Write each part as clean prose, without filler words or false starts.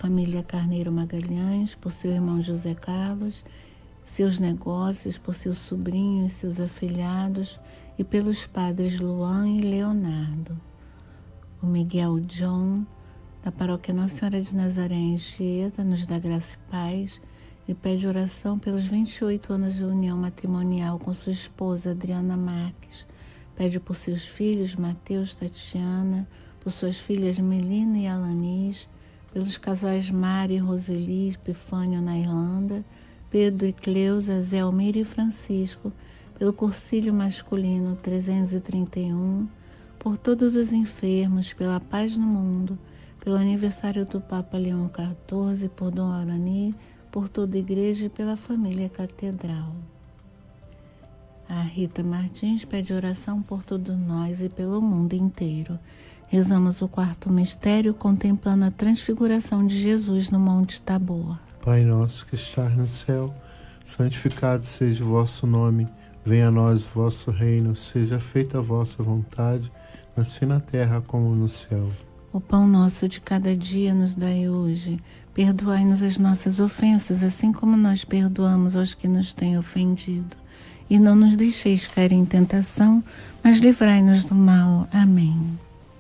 família Carneiro Magalhães, por seu irmão José Carlos, seus negócios, por seus sobrinhos, seus afilhados e pelos padres Luan e Leonardo. O Miguel John, da paróquia Nossa Senhora de Nazaré em Anchieta, nos dá graça e paz e pede oração pelos 28 anos de união matrimonial com sua esposa Adriana Marques. Pede por seus filhos Mateus, Tatiana, por suas filhas Melina e Alanis, pelos casais Mari e Roseli, Epifânio na Irlanda, Pedro e Cleusa, Zé Almir e Francisco, pelo cursilho masculino 331, por todos os enfermos, pela paz no mundo, pelo aniversário do Papa Leão XIV, por Dom Arani, por toda a igreja e pela família Catedral. A Rita Martins pede oração por todos nós e pelo mundo inteiro. Rezamos o quarto mistério contemplando a transfiguração de Jesus no Monte Tabor. Pai nosso que estás no céu, santificado seja o vosso nome. Venha a nós o vosso reino, seja feita a vossa vontade, assim na terra como no céu. O pão nosso de cada dia nos dai hoje. Perdoai-nos as nossas ofensas, assim como nós perdoamos aos que nos têm ofendido. E não nos deixeis cair em tentação, mas livrai-nos do mal. Amém.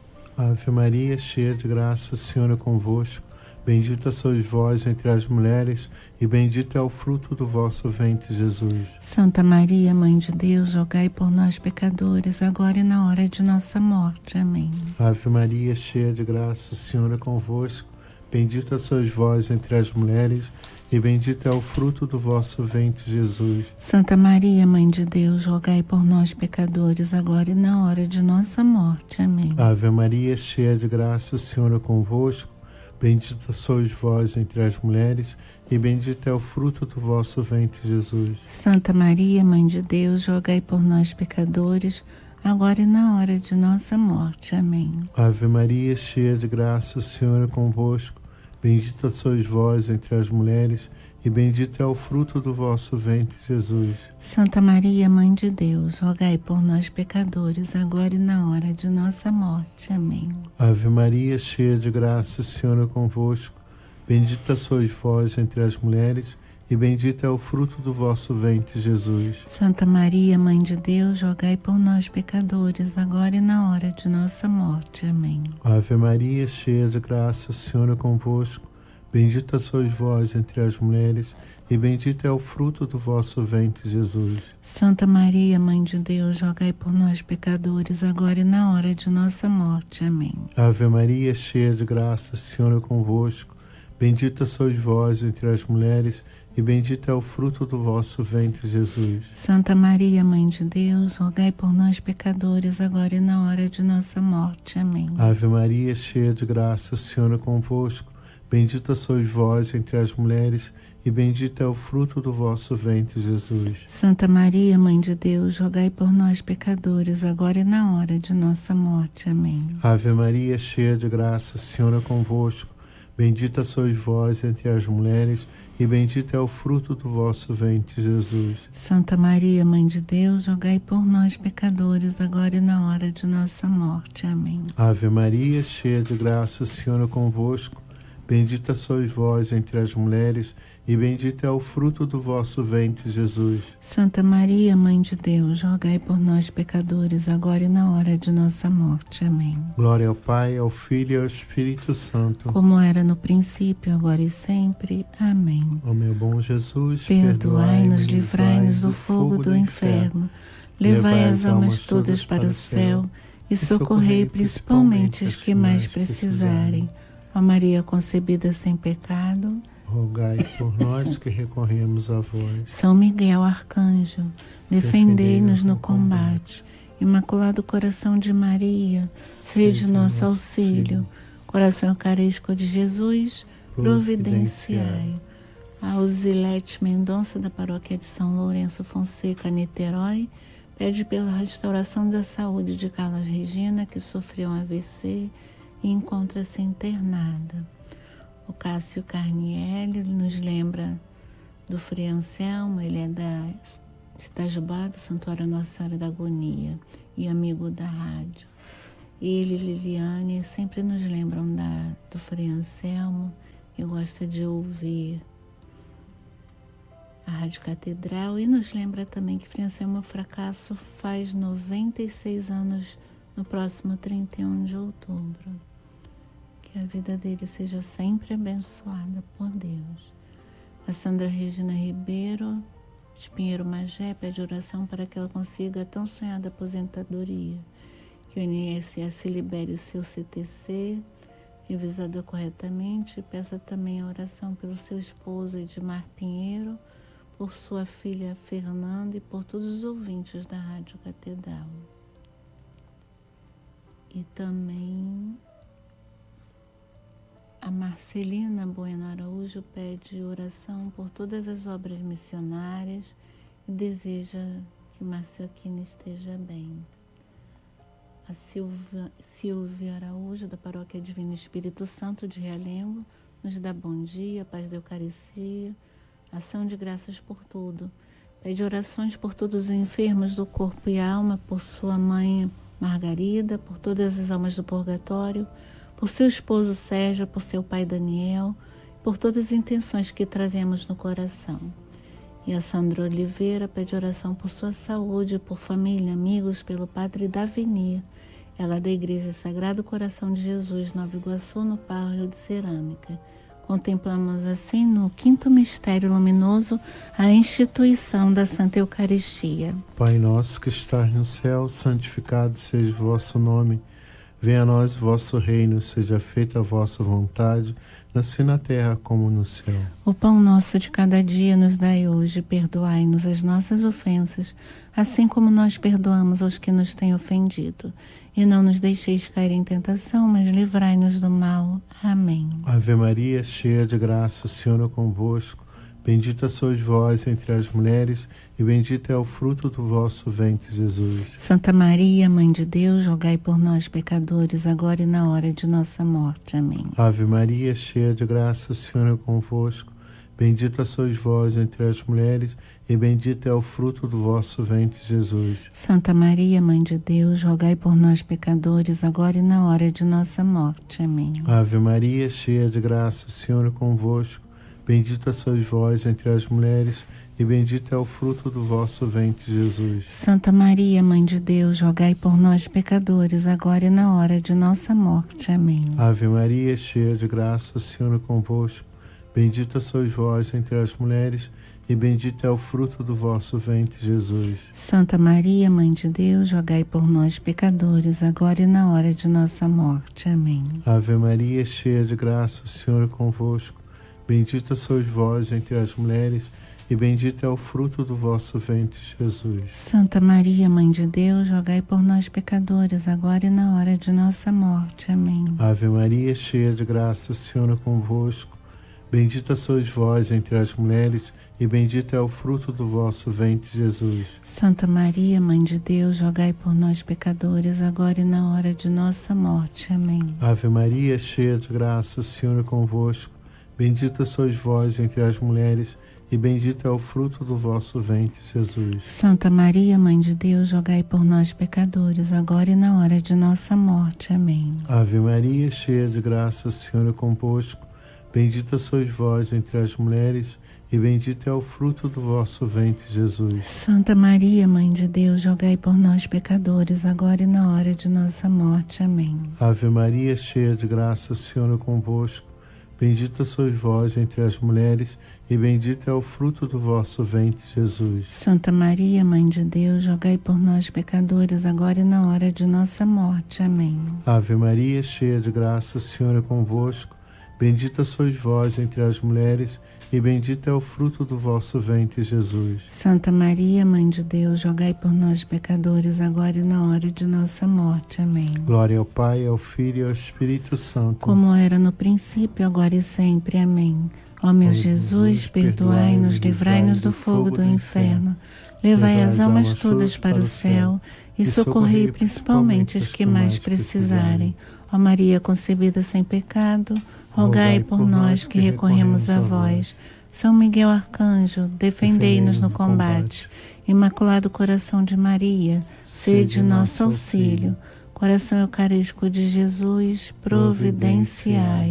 Ave Maria, cheia de graça, o Senhor é convosco. Bendita sois vós entre as mulheres, e bendito é o fruto do vosso ventre, Jesus. Santa Maria, Mãe de Deus, rogai por nós, pecadores, agora e na hora de nossa morte. Amém. Ave Maria, cheia de graça, o Senhor é convosco. Bendita sois vós entre as mulheres, e bendito é o fruto do vosso ventre, Jesus. Santa Maria, Mãe de Deus, rogai por nós, pecadores, agora e na hora de nossa morte. Amém. Ave Maria, cheia de graça, o Senhor é convosco. Bendita sois vós entre as mulheres, e bendito é o fruto do vosso ventre, Jesus. Santa Maria, Mãe de Deus, rogai por nós, pecadores, agora e na hora de nossa morte. Amém. Ave Maria, cheia de graça, o Senhor é convosco. Bendita sois vós entre as mulheres, e bendito é o fruto do vosso ventre, Jesus. Santa Maria, Mãe de Deus, rogai por nós, pecadores, agora e na hora de nossa morte. Amém. Ave Maria, cheia de graça, o Senhor é convosco. Bendita sois vós entre as mulheres, e bendito é o fruto do vosso ventre, Jesus. Santa Maria, Mãe de Deus, rogai por nós, pecadores, agora e na hora de nossa morte. Amém. Ave Maria, cheia de graça, o Senhor é convosco. Bendita sois vós entre as mulheres, e bendito é o fruto do vosso ventre, Jesus. Santa Maria, Mãe de Deus, rogai por nós, pecadores, agora e na hora de nossa morte. Amém. Ave Maria, cheia de graça, o Senhor é convosco. Bendita sois vós entre as mulheres, e bendito é o fruto do vosso ventre, Jesus. Santa Maria, Mãe de Deus, rogai por nós, pecadores, agora e na hora de nossa morte. Amém. Ave Maria, cheia de graça, o Senhor é convosco. Bendita sois vós entre as mulheres, e bendito é o fruto do vosso ventre, Jesus. Santa Maria, Mãe de Deus, rogai por nós, pecadores, agora e na hora de nossa morte. Amém. Ave Maria, cheia de graça, o Senhor é convosco. Bendita sois vós entre as mulheres, e bendito é o fruto do vosso ventre, Jesus. Santa Maria, Mãe de Deus, rogai por nós, pecadores, agora e na hora de nossa morte. Amém. Ave Maria, cheia de graça, o Senhor é convosco. Bendita sois vós entre as mulheres, e bendito é o fruto do vosso ventre, Jesus. Santa Maria, Mãe de Deus, rogai por nós, pecadores, agora e na hora de nossa morte. Amém. Glória ao Pai, ao Filho e ao Espírito Santo. Como era no princípio, agora e sempre. Amém. Ó meu bom Jesus, perdoai-nos, livrai-nos do fogo do inferno, levai as almas todas para o céu e socorrei principalmente as que mais precisarem. Ó Maria concebida sem pecado, rogai por nós que recorremos a vós. São Miguel Arcanjo, defendei-nos no combate. Imaculado Coração de Maria, sede nosso auxílio. Coração Eucarístico de Jesus, providenciai. A Osilete Mendonça, da paróquia de São Lourenço Fonseca, Niterói, pede pela restauração da saúde de Carla Regina, que sofreu um AVC e encontra-se internada. O Cássio Carnielli nos lembra do Frei Anselmo, ele é de Itajubá, do Santuário Nossa Senhora da Agonia e amigo da rádio. Ele e Liliane sempre nos lembram do Frei Anselmo e gosta de ouvir a Rádio Catedral, e nos lembra também que Frei Anselmo Fracasso faz 96 anos no próximo 31 de outubro. Que a vida dele seja sempre abençoada por Deus. A Sandra Regina Ribeiro de Pinheiro Magé pede oração para que ela consiga a tão sonhada aposentadoria, que o INSS libere o seu CTC revisada corretamente, e peça também a oração pelo seu esposo Edmar Pinheiro, por sua filha Fernanda e por todos os ouvintes da Rádio Catedral. E também a Marcelina Bueno Araújo pede oração por todas as obras missionárias e deseja que Márcio Aquino esteja bem. A Silvia Araújo, da Paróquia Divino Espírito Santo de Realengo, nos dá bom dia, paz da Eucaristia, ação de graças por tudo. Pede orações por todos os enfermos do corpo e alma, por sua mãe Margarida, por todas as almas do purgatório, por seu esposo Sérgio, por seu pai Daniel, por todas as intenções que trazemos no coração. E a Sandra Oliveira pede oração por sua saúde, por família, amigos, pelo Padre Davenia, ela é da Igreja Sagrado Coração de Jesus, Nova Iguaçu, no Párreo de Cerâmica. Contemplamos assim no quinto mistério luminoso a instituição da Santa Eucaristia. Pai nosso que estás no céu, santificado seja o vosso nome. Venha a nós o vosso reino, seja feita a vossa vontade, assim na terra como no céu. O pão nosso de cada dia nos dai hoje, perdoai-nos as nossas ofensas, assim como nós perdoamos aos que nos têm ofendido. E não nos deixeis cair em tentação, mas livrai-nos do mal. Amém. Ave Maria, cheia de graça, o Senhor é convosco. Bendita sois vós entre as mulheres, e bendito é o fruto do vosso ventre, Jesus. Santa Maria, Mãe de Deus, rogai por nós, pecadores, agora e na hora de nossa morte. Amém. Ave Maria, cheia de graça, o Senhor é convosco. Bendita sois vós entre as mulheres, e bendito é o fruto do vosso ventre, Jesus. Santa Maria, Mãe de Deus, rogai por nós, pecadores, agora e na hora de nossa morte. Amém. Ave Maria, cheia de graça, o Senhor é convosco. Bendita sois vós entre as mulheres, e bendito é o fruto do vosso ventre, Jesus. Santa Maria, Mãe de Deus, rogai por nós, pecadores, agora e na hora de nossa morte. Amém. Ave Maria, cheia de graça, o Senhor é convosco. Bendita sois vós entre as mulheres, e bendito é o fruto do vosso ventre, Jesus. Santa Maria, Mãe de Deus, rogai por nós, pecadores, agora e na hora de nossa morte. Amém. Ave Maria, cheia de graça, o Senhor é convosco. Bendita sois vós entre as mulheres, e bendito é o fruto do vosso ventre, Jesus. Santa Maria, Mãe de Deus, rogai por nós, pecadores, agora e na hora de nossa morte. Amém. Ave Maria, cheia de graça, o Senhor é convosco. Bendita sois vós entre as mulheres, e bendito é o fruto do vosso ventre, Jesus. Santa Maria, Mãe de Deus, rogai por nós, pecadores, agora e na hora de nossa morte. Amém. Ave Maria, cheia de graça, o Senhor é convosco. Bendita sois vós entre as mulheres, e bendito é o fruto do vosso ventre, Jesus. Santa Maria, Mãe de Deus, rogai por nós, pecadores, agora e na hora de nossa morte. Amém. Ave Maria, cheia de graça, o Senhor é convosco. Bendita sois vós entre as mulheres, e bendito é o fruto do vosso ventre, Jesus. Santa Maria, Mãe de Deus, rogai por nós, pecadores, agora e na hora de nossa morte. Amém. Ave Maria, cheia de graça, o Senhor é convosco. Bendita sois vós entre as mulheres, e bendito é o fruto do vosso ventre, Jesus. Santa Maria, Mãe de Deus, rogai por nós, pecadores, agora e na hora de nossa morte. Amém. Ave Maria, cheia de graça, o Senhor é convosco. Bendita sois vós entre as mulheres, e bendito é o fruto do vosso ventre, Jesus. Santa Maria, Mãe de Deus, rogai por nós, pecadores, agora e na hora de nossa morte. Amém. Glória ao Pai, ao Filho e ao Espírito Santo. Como era no princípio, agora e sempre. Amém. Ó meu Jesus, perdoai-nos, livrai-nos do fogo do inferno. Levai as almas todas para o céu e socorrei principalmente as que mais precisarem. Ó Maria concebida sem pecado, rogai por nós que recorremos a vós. São Miguel Arcanjo, defendei-nos no combate. Imaculado Coração de Maria, sede nosso auxílio. Coração Eucarístico de Jesus, providenciai.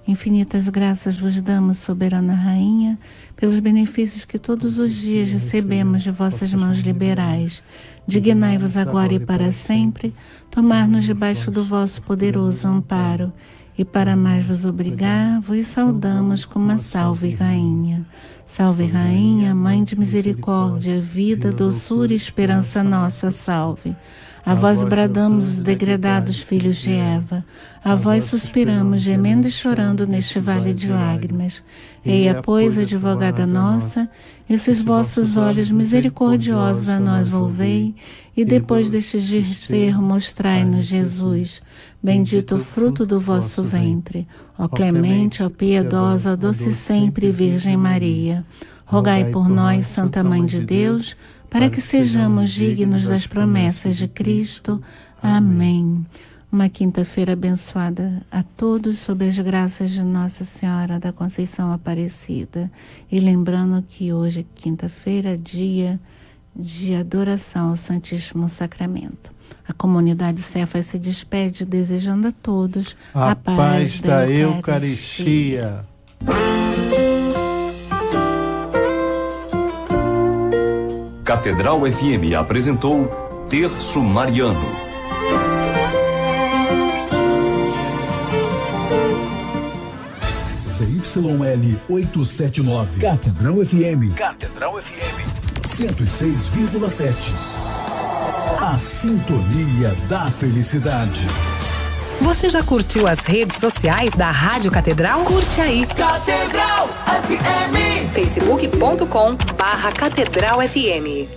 Infinitas graças vos damos, soberana Rainha, pelos benefícios que todos os dias recebemos de vossas mãos liberais. Dignai-vos agora e para sempre tomar-nos debaixo do vosso poderoso amparo, e para mais vos obrigar, vos saudamos como a Salve Rainha. Salve Rainha, Mãe de misericórdia, vida, doçura e esperança nossa, salve. A vós bradamos os degredados filhos de Eva, a vós suspiramos, gemendo e chorando neste vale de lágrimas. Eia, pois, advogada nossa, esses vossos olhos misericordiosos a nós volvei, e depois deste desterro mostrai-nos Jesus, bendito o fruto do vosso ventre. Ó clemente, ó piedosa, ó doce sempre Virgem Maria, rogai por nós, Santa Mãe de Deus, para que sejamos dignos das promessas de Cristo. Amém. Uma quinta-feira abençoada a todos, sob as graças de Nossa Senhora da Conceição Aparecida. E lembrando que hoje, quinta-feira, dia de adoração ao Santíssimo Sacramento. A comunidade Cefa se despede desejando a todos a paz da Eucaristia. Catedral FM apresentou Terço Mariano. ZYL 879. Catedral FM. Catedral FM. 106,7. A sintonia da felicidade. Você já curtiu as redes sociais da Rádio Catedral? Curte aí. Catedral FM. Facebook.com/Catedral FM.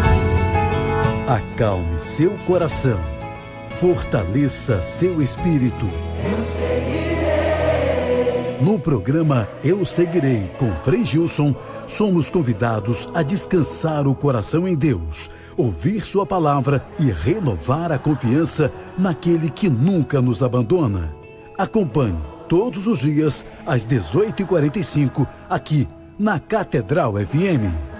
Acalme seu coração. Fortaleça seu espírito. Eu seguirei. No programa Eu Seguirei, com Frei Gilson, somos convidados a descansar o coração em Deus, ouvir sua palavra e renovar a confiança naquele que nunca nos abandona. Acompanhe todos os dias às 18h45 aqui na Catedral FM.